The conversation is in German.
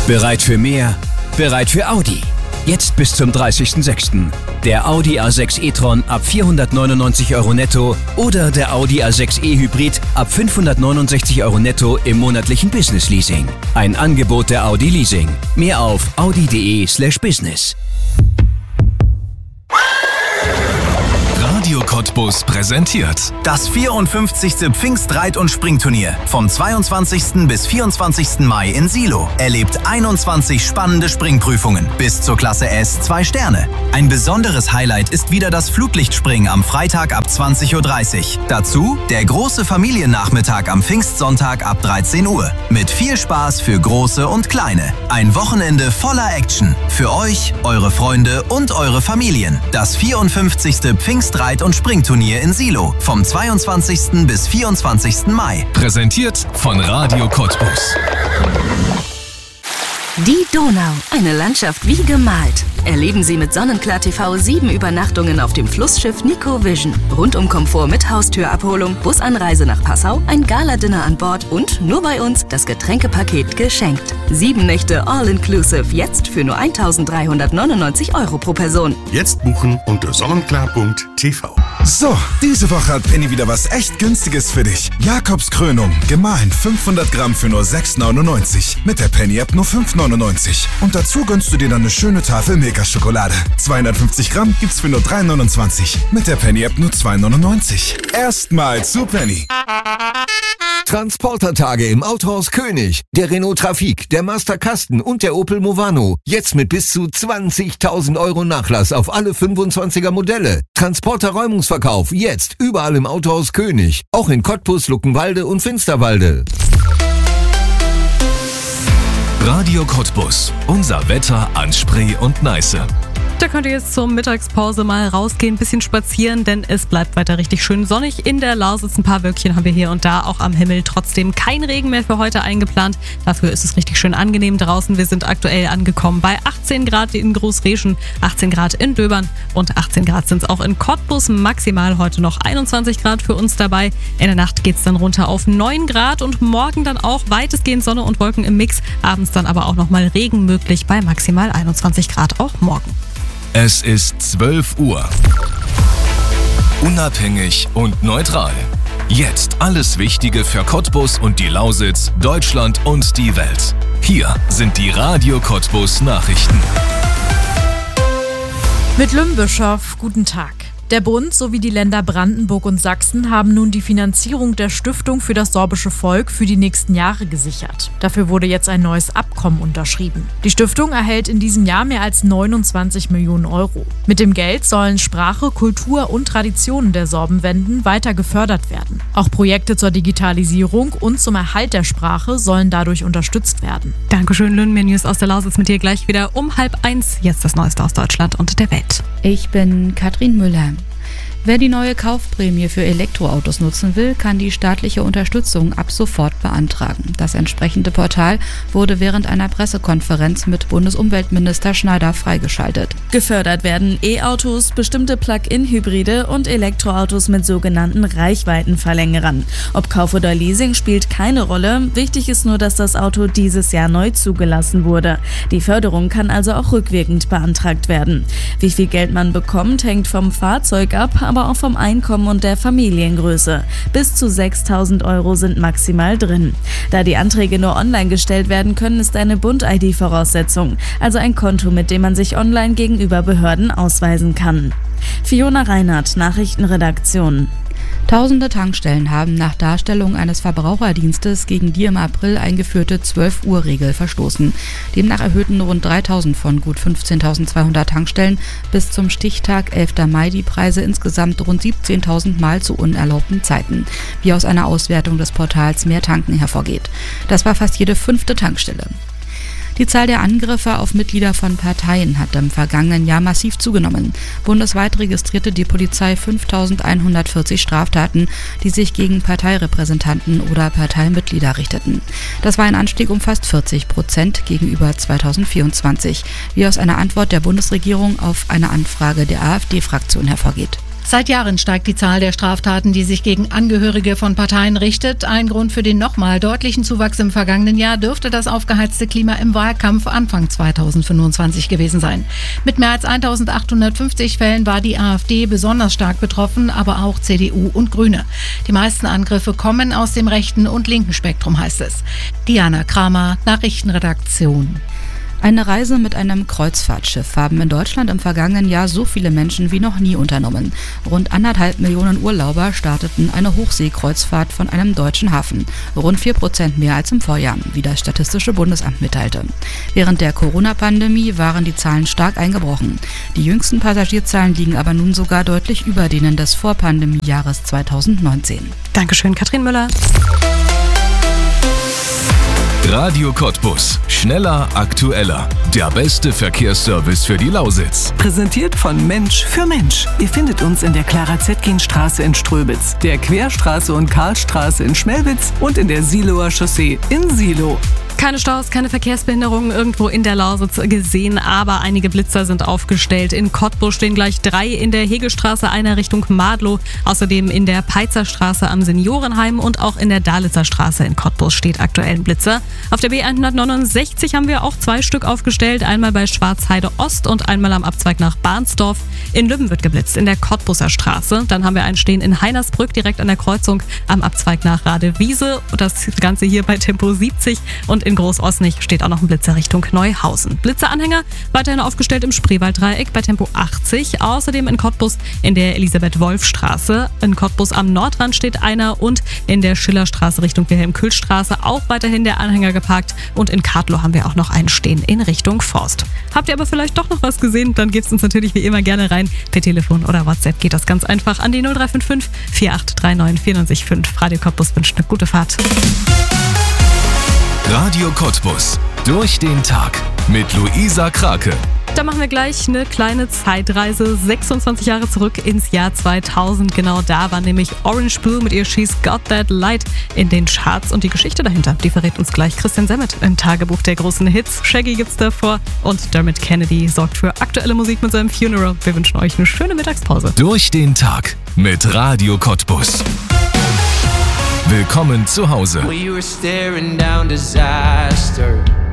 Bereit für mehr? Bereit für Audi. Jetzt bis zum 30.06. Der Audi A6 e-tron ab 499 € netto oder der Audi A6 e-Hybrid ab 569 € netto im monatlichen Business Leasing. Ein Angebot der Audi Leasing. Mehr auf audi.de/business. Radio Cottbus präsentiert das 54. Pfingstreit- und Springturnier vom 22. bis 24. Mai in Silo. Erlebt 21 spannende Springprüfungen bis zur Klasse S 2 Sterne. Ein besonderes Highlight ist wieder das Fluglichtspringen am Freitag ab 20.30 Uhr. Dazu der große Familiennachmittag am Pfingstsonntag ab 13 Uhr. Mit viel Spaß für Große und Kleine. Ein Wochenende voller Action. Für euch, eure Freunde und eure Familien. Das 54. Pfingstreit- und Springturnier in Silo vom 22. bis 24. Mai. Präsentiert von Radio Cottbus. Die Donau, eine Landschaft wie gemalt. Erleben Sie mit Sonnenklar TV 7 Übernachtungen auf dem Flussschiff Nico Vision. Rundum-Komfort mit Haustürabholung, Busanreise nach Passau, ein Gala-Dinner an Bord und nur bei uns das Getränkepaket geschenkt. 7 Nächte All-Inclusive, jetzt für nur 1.399 € pro Person. Jetzt buchen unter sonnenklar.tv. So, diese Woche hat Penny wieder was echt Günstiges für dich. Jakobskrönung, gemahlen 500 Gramm für nur 6,99. Mit der Penny-App nur 5,99. Und dazu gönnst du dir dann eine schöne Tafel Milka-Schokolade. 250 Gramm gibt's für nur 3,29. Mit der Penny-App nur 2,99. Erstmal zu Penny. Transportertage im Autohaus König. Der Renault Trafic, der Master Kasten und der Opel Movano. Jetzt mit bis zu 20.000 € Nachlass auf alle 25er Modelle. Transporter-Räumungsverkauf jetzt überall im Autohaus König. Auch in Cottbus, Luckenwalde und Finsterwalde. Radio Cottbus. Unser Wetter an Spree und Neiße. Da könnt ihr jetzt zur Mittagspause mal rausgehen, ein bisschen spazieren, denn es bleibt weiter richtig schön sonnig. In der Lausitz ein paar Wölkchen haben wir hier und da, auch am Himmel. Trotzdem kein Regen mehr für heute eingeplant. Dafür ist es richtig schön angenehm draußen. Wir sind aktuell angekommen bei 18 Grad in Großreschen, 18 Grad in Döbern und 18 Grad sind es auch in Cottbus. Maximal heute noch 21 Grad für uns dabei. In der Nacht geht es dann runter auf 9 Grad und morgen dann auch weitestgehend Sonne und Wolken im Mix. Abends dann aber auch nochmal Regen möglich bei maximal 21 Grad auch morgen. Es ist 12 Uhr. Unabhängig und neutral. Jetzt alles Wichtige für Cottbus und die Lausitz, Deutschland und die Welt. Hier sind die Radio Cottbus Nachrichten. Mit Lümbischow, guten Tag. Der Bund sowie die Länder Brandenburg und Sachsen haben nun die Finanzierung der Stiftung für das sorbische Volk für die nächsten Jahre gesichert. Dafür wurde jetzt ein neues Abkommen unterschrieben. Die Stiftung erhält in diesem Jahr mehr als 29 Millionen €. Mit dem Geld sollen Sprache, Kultur und Traditionen der Sorbenwenden weiter gefördert werden. Auch Projekte zur Digitalisierung und zum Erhalt der Sprache sollen dadurch unterstützt werden. Dankeschön, Lynn. Mehr News aus der Lausitz mit dir gleich wieder um 12:30. Jetzt das Neueste aus Deutschland und der Welt. Ich bin Katrin Müller. Wer die neue Kaufprämie für Elektroautos nutzen will, kann die staatliche Unterstützung ab sofort beantragen. Das entsprechende Portal wurde während einer Pressekonferenz mit Bundesumweltminister Schneider freigeschaltet. Gefördert werden E-Autos, bestimmte Plug-in-Hybride und Elektroautos mit sogenannten Reichweitenverlängerern. Ob Kauf oder Leasing spielt keine Rolle. Wichtig ist nur, dass das Auto dieses Jahr neu zugelassen wurde. Die Förderung kann also auch rückwirkend beantragt werden. Wie viel Geld man bekommt, hängt vom Fahrzeug ab, aber auch vom Einkommen und der Familiengröße. Bis zu 6.000 € sind maximal drin. Da die Anträge nur online gestellt werden können, ist eine Bund-ID Voraussetzung, also ein Konto, mit dem man sich online gegenüber Behörden ausweisen kann. Fiona Reinhardt, Nachrichtenredaktion. Tausende Tankstellen haben nach Darstellung eines Verbraucherdienstes gegen die im April eingeführte 12-Uhr-Regel verstoßen. Demnach erhöhten rund 3.000 von gut 15.200 Tankstellen bis zum Stichtag 11. Mai die Preise insgesamt rund 17.000 Mal zu unerlaubten Zeiten, wie aus einer Auswertung des Portals Mehr Tanken hervorgeht. Das war fast jede 5. Tankstelle. Die Zahl der Angriffe auf Mitglieder von Parteien hat im vergangenen Jahr massiv zugenommen. Bundesweit registrierte die Polizei 5.140 Straftaten, die sich gegen Parteirepräsentanten oder Parteimitglieder richteten. Das war ein Anstieg um fast 40% gegenüber 2024, wie aus einer Antwort der Bundesregierung auf eine Anfrage der AfD-Fraktion hervorgeht. Seit Jahren steigt die Zahl der Straftaten, die sich gegen Angehörige von Parteien richtet. Ein Grund für den nochmal deutlichen Zuwachs im vergangenen Jahr dürfte das aufgeheizte Klima im Wahlkampf Anfang 2025 gewesen sein. Mit mehr als 1850 Fällen war die AfD besonders stark betroffen, aber auch CDU und Grüne. Die meisten Angriffe kommen aus dem rechten und linken Spektrum, heißt es. Diana Kramer, Nachrichtenredaktion. Eine Reise mit einem Kreuzfahrtschiff haben in Deutschland im vergangenen Jahr so viele Menschen wie noch nie unternommen. Rund 1,5 Millionen Urlauber starteten eine Hochseekreuzfahrt von einem deutschen Hafen. Rund 4% mehr als im Vorjahr, wie das Statistische Bundesamt mitteilte. Während der Corona-Pandemie waren die Zahlen stark eingebrochen. Die jüngsten Passagierzahlen liegen aber nun sogar deutlich über denen des Vorpandemiejahres 2019. Dankeschön, Katrin Müller. Radio Cottbus. Schneller, aktueller. Der beste Verkehrsservice für die Lausitz. Präsentiert von Mensch für Mensch. Ihr findet uns in der Clara-Zetkin-Straße in Ströbitz, der Querstraße und Karlstraße in Schmelwitz und in der Siloer Chaussee in Silo. Keine Staus, keine Verkehrsbehinderungen irgendwo in der Lausitz gesehen, aber einige Blitzer sind aufgestellt. In Cottbus stehen gleich 3 in der Hegelstraße, einer Richtung Madlow. Außerdem in der Peizerstraße am Seniorenheim und auch in der Dalitzer Straße in Cottbus steht aktuell ein Blitzer. Auf der B169 haben wir auch 2 Stück aufgestellt, einmal bei Schwarzheide Ost und einmal am Abzweig nach Bahnsdorf. In Lübben wird geblitzt, in der Cottbuser Straße. Dann haben wir einen stehen in Heinersbrück, direkt an der Kreuzung am Abzweig nach Radewiese. Das Ganze hier bei Tempo 70 und in Großosnich steht auch noch ein Blitzer Richtung Neuhausen. Blitzeranhänger weiterhin aufgestellt im Spreewalddreieck bei Tempo 80. Außerdem in Cottbus in der Elisabeth-Wolf-Straße. In Cottbus am Nordrand steht einer und in der Schillerstraße Richtung Wilhelm-Kühl-Straße auch weiterhin der Anhänger geparkt. Und in Kartlow haben wir auch noch einen stehen in Richtung Forst. Habt ihr aber vielleicht doch noch was gesehen? Dann gebt es uns natürlich wie immer gerne rein. Per Telefon oder WhatsApp geht das ganz einfach an die 0355 4839 495. Radio Cottbus wünscht eine gute Fahrt. Radio Cottbus. Durch den Tag. Mit Luisa Krake. Da machen wir gleich eine kleine Zeitreise 26 Jahre zurück ins Jahr 2000. Genau da war nämlich Orange Blue mit ihr She's Got That Light in den Charts. Und die Geschichte dahinter, die verrät uns gleich Christian Semmet im Tagebuch der großen Hits. Shaggy gibt's davor und Dermot Kennedy sorgt für aktuelle Musik mit seinem Funeral. Wir wünschen euch eine schöne Mittagspause. Durch den Tag mit Radio Cottbus. Willkommen zu Hause. We were staring down disaster.